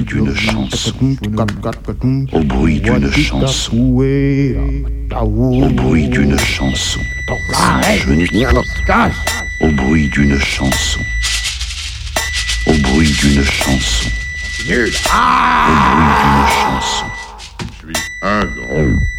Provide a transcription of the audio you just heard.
d'une chanson, au bruit d'une chanson, au bruit d'une chanson, au bruit d'une chanson, au bruit d'une chanson, au bruit d'une chanson. Je suis un grand.